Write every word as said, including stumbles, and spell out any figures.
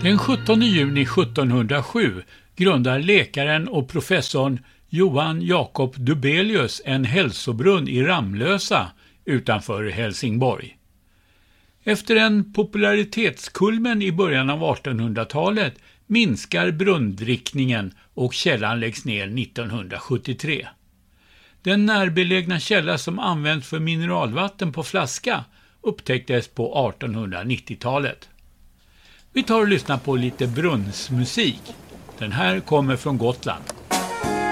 Den sjuttonde juni sjuttonhundrasju grundar läkaren och professorn Johan Jakob Dubelius en hälsobrunn i Ramlösa utanför Helsingborg. Efter en popularitetskulmen i början av artonhundratalet minskar brunndrickningen och källan läggs ner nittonhundrasjuttiotre. Den närbelägna källa som används för mineralvatten på flaska upptäcktes på artonhundranittiotalet. Vi tar och lyssnar på lite brunnsmusik. Den här kommer från Gotland.